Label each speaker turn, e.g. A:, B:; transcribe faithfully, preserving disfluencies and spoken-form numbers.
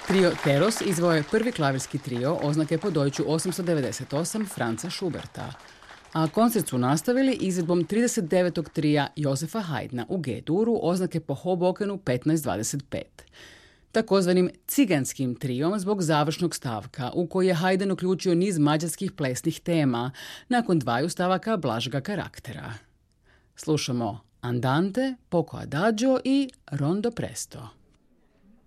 A: Trio Teros izveo je prvi klavirski trio oznake po Deutschu osamsto devedeset osam Franza Schuberta, a koncert su nastavili izvedbom trideset devetog trija Josefa Haydna u G-duru oznake po Hobokenu petnaest dvadeset pet. Takozvanim ciganskim trijom zbog završnog stavka u koji je Haydn uključio niz mađarskih plesnih tema nakon dvaju stavaka blažega karaktera. Slušamo Andante, Poco Adagio i Rondo Presto.